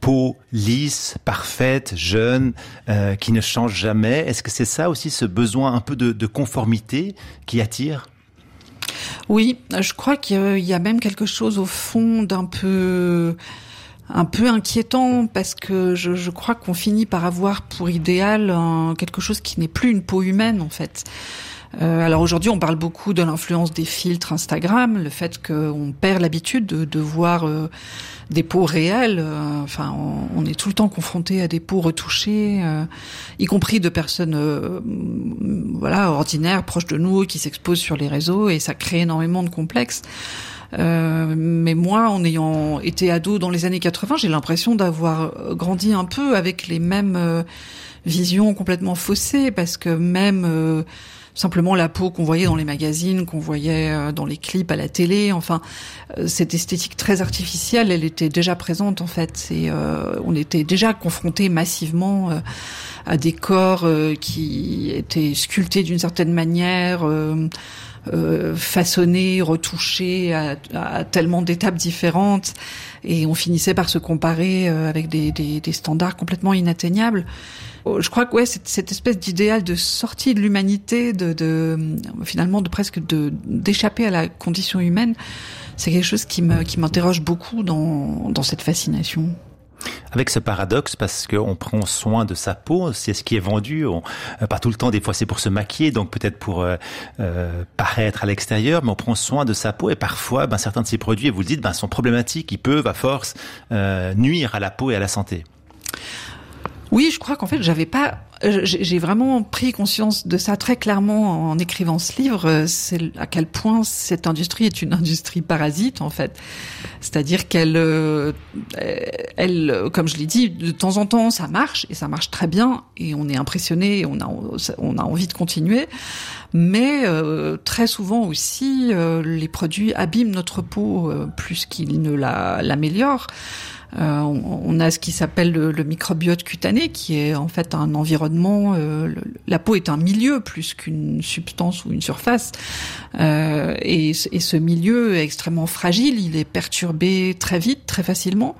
peau lisse, parfaite, jeune, qui ne change jamais. Est-ce que c'est ça aussi, ce besoin un peu de conformité qui attire ? Oui, je crois qu'il y a même quelque chose au fond d'un peu inquiétant, parce que je crois qu'on finit par avoir pour idéal quelque chose qui n'est plus une peau humaine en fait. Alors aujourd'hui, on parle beaucoup de l'influence des filtres Instagram, le fait qu'on perd l'habitude de voir des peaux réelles. Enfin, on est tout le temps confronté à des peaux retouchées, y compris de personnes ordinaires, proches de nous, qui s'exposent sur les réseaux, et ça crée énormément de complexes. Mais moi, en ayant été ado dans les années 80, j'ai l'impression d'avoir grandi un peu avec les mêmes visions complètement faussées, parce que même simplement la peau qu'on voyait dans les magazines, qu'on voyait dans les clips à la télé, enfin, cette esthétique très artificielle, elle était déjà présente en fait. Et on était déjà confrontés massivement à des corps qui étaient sculptés d'une certaine manière, façonnés, retouchés à tellement d'étapes différentes, et on finissait par se comparer avec des standards complètement inatteignables. Je crois que cette espèce d'idéal de sortie de l'humanité, finalement d'échapper à la condition humaine, c'est quelque chose qui m'interroge beaucoup dans cette fascination. Avec ce paradoxe, parce qu'on prend soin de sa peau, c'est ce qui est vendu, pas tout le temps, des fois c'est pour se maquiller, donc peut-être pour paraître à l'extérieur, mais on prend soin de sa peau, et parfois certains de ces produits, et vous le dites, sont problématiques, ils peuvent à force nuire à la peau et à la santé. Oui, je crois qu'en fait, j'ai vraiment pris conscience de ça très clairement en écrivant ce livre. C'est à quel point cette industrie est une industrie parasite, en fait. C'est-à-dire qu'elle, comme je l'ai dit, de temps en temps, ça marche, et ça marche très bien, et on est impressionné, et on a envie de continuer. Mais très souvent aussi, les produits abîment notre peau plus qu'ils ne l'améliorent. On a ce qui s'appelle le microbiote cutané, qui est en fait un environnement. La peau est un milieu plus qu'une substance ou une surface, et ce milieu est extrêmement fragile. Il est perturbé très vite, très facilement,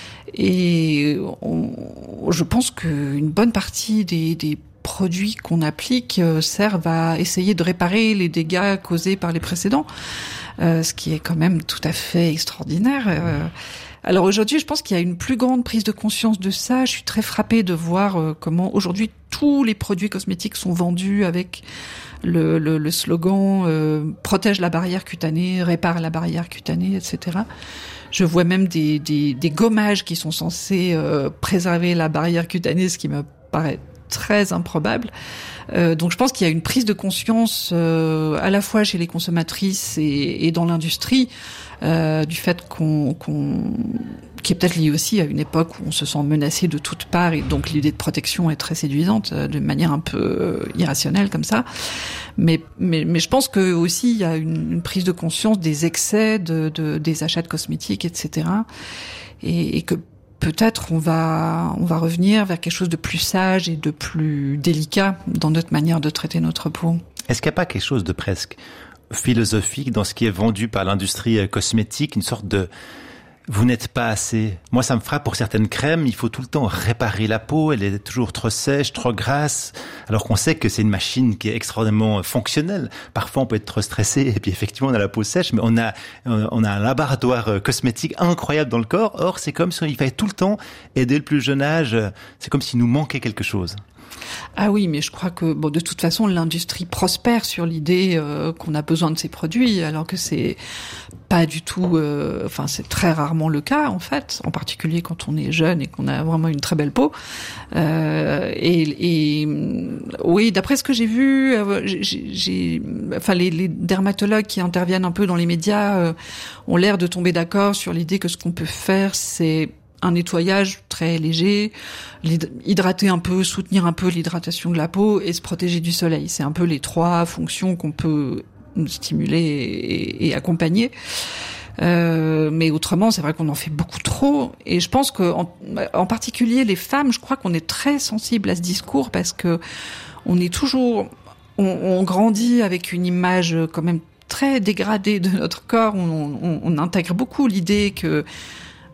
et je pense qu'une bonne partie des produits qu'on applique servent à essayer de réparer les dégâts causés par les précédents, ce qui est quand même tout à fait extraordinaire. Alors aujourd'hui, je pense qu'il y a une plus grande prise de conscience de ça. Je suis très frappée de voir comment aujourd'hui tous les produits cosmétiques sont vendus avec le slogan protège la barrière cutanée, répare la barrière cutanée, etc. Je vois même des gommages qui sont censés préserver la barrière cutanée, ce qui me paraît très improbable. Donc je pense qu'il y a une prise de conscience à la fois chez les consommatrices et dans l'industrie, du fait qui est peut-être lié aussi à une époque où on se sent menacé de toutes parts, et donc l'idée de protection est très séduisante de manière un peu irrationnelle comme ça. Mais je pense que aussi il y a une prise de conscience des excès des achats de cosmétiques, etc. Et que peut-être on va revenir vers quelque chose de plus sage et de plus délicat dans notre manière de traiter notre peau. Est-ce qu'il n'y a pas quelque chose de presque philosophique dans ce qui est vendu par l'industrie cosmétique, une sorte de vous n'êtes pas assez? Moi, ça me frappe pour certaines crèmes, il faut tout le temps réparer la peau, elle est toujours trop sèche, trop grasse, alors qu'on sait que c'est une machine qui est extraordinairement fonctionnelle. Parfois, on peut être trop stressé, et puis effectivement, on a la peau sèche, mais on a un laboratoire cosmétique incroyable dans le corps. Or, c'est comme si il fallait tout le temps aider le plus jeune âge, c'est comme s'il nous manquait quelque chose. Ah oui, mais je crois que de toute façon l'industrie prospère sur l'idée qu'on a besoin de ces produits, alors que c'est pas du tout, c'est très rarement le cas en fait, en particulier quand on est jeune et qu'on a vraiment une très belle peau. Oui, d'après ce que j'ai vu, les dermatologues qui interviennent un peu dans les médias ont l'air de tomber d'accord sur l'idée que ce qu'on peut faire, c'est un nettoyage très léger, hydrater un peu, soutenir un peu l'hydratation de la peau et se protéger du soleil. C'est un peu les trois fonctions qu'on peut stimuler et accompagner. Mais autrement, c'est vrai qu'on en fait beaucoup trop. Et je pense que, en particulier les femmes, je crois qu'on est très sensible à ce discours parce que on est toujours, on grandit avec une image quand même très dégradée de notre corps. On intègre beaucoup l'idée que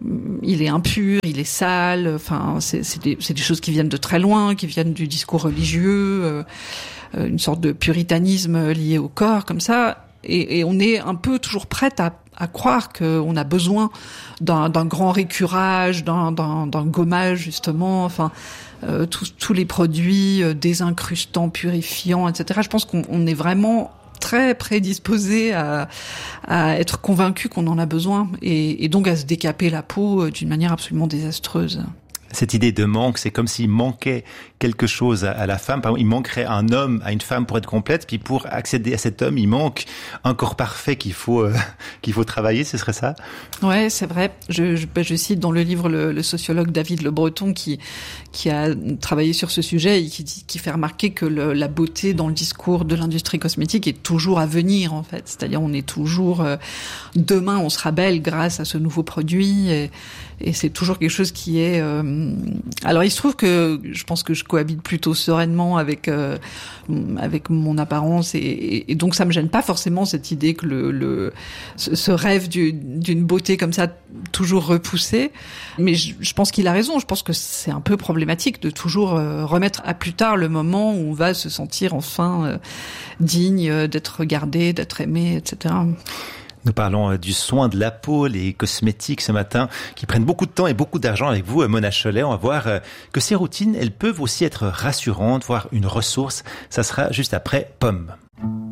il est impur, il est sale. Enfin, c'est des choses qui viennent de très loin, qui viennent du discours religieux, une sorte de puritanisme lié au corps, comme ça. Et on est un peu toujours prête à croire qu'on a besoin d'un grand récurage, d'un gommage justement. Enfin, tous les produits désincrustants, purifiants, etc. Je pense qu'on est vraiment très prédisposé à être convaincu qu'on en a besoin et donc à se décaper la peau d'une manière absolument désastreuse. Cette idée de manque, c'est comme s'il manquait quelque chose à la femme. Par exemple, il manquerait un homme à une femme pour être complète, puis pour accéder à cet homme, il manque un corps parfait qu'il faut travailler, ce serait ça? Ouais, c'est vrai. Je cite dans le livre le sociologue David Le Breton qui a travaillé sur ce sujet et qui fait remarquer que la beauté dans le discours de l'industrie cosmétique est toujours à venir, en fait. C'est-à-dire, on est toujours, demain, on sera belle grâce à ce nouveau produit et c'est toujours quelque chose qui est, alors il se trouve que je pense que je cohabite plutôt sereinement avec mon apparence et donc ça me gêne pas forcément cette idée que ce rêve d'une beauté comme ça toujours repoussée, mais je pense qu'il a raison. Je pense que c'est un peu problématique de toujours remettre à plus tard le moment où on va se sentir enfin digne d'être regardé, d'être aimé, etc. Nous parlons du soin de la peau, les cosmétiques ce matin, qui prennent beaucoup de temps et beaucoup d'argent avec vous, Mona Chollet. On va voir que ces routines, elles peuvent aussi être rassurantes, voire une ressource. Ça sera juste après Pomme.